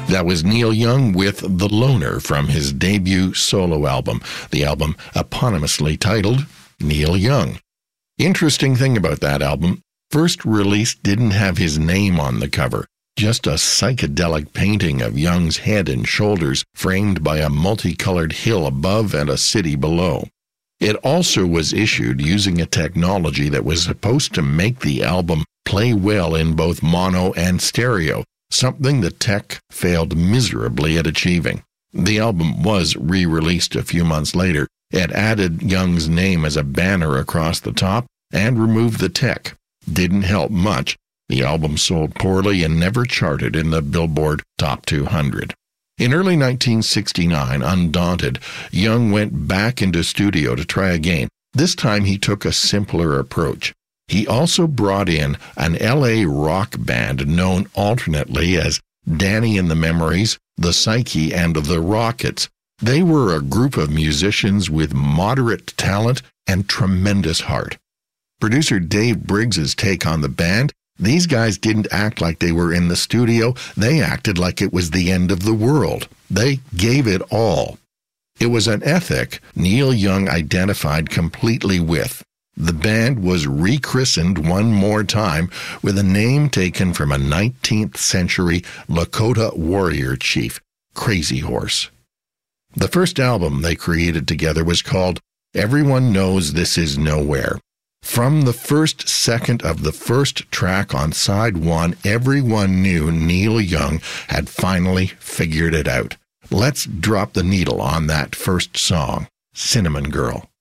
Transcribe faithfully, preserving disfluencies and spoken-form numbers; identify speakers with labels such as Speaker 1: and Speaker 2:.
Speaker 1: That was Neil Young with The Loner from his debut solo album, the album eponymously titled Neil Young. Interesting thing about that album, first release didn't have his name on the cover, just a psychedelic painting of Young's head and shoulders framed by a multicolored hill above and a city below. It also was issued using a technology that was supposed to make the album play well in both mono and stereo, something the tech failed miserably at achieving. The album was re-released a few months later. It added Young's name as a banner across the top and removed the tech. Didn't help much. The album sold poorly and never charted in the Billboard Top two hundred. In early nineteen sixty-nine, undaunted, Young went back into studio to try again. This time he took a simpler approach. He also brought in an L A rock band known alternately as Danny and the Memories, The Psyche, and The Rockets. They were a group of musicians with moderate talent and tremendous heart. Producer Dave Briggs's take on the band: these guys didn't act like they were in the studio. They acted like it was the end of the world. They gave it all. It was an ethic Neil Young identified completely with. The band was rechristened one more time with a name taken from a nineteenth century Lakota warrior chief, Crazy Horse. The first album they created together was called Everyone Knows This Is Nowhere. From the first second of the first track on side one, everyone knew Neil Young had finally figured it out. Let's drop the needle on that first song, Cinnamon Girl.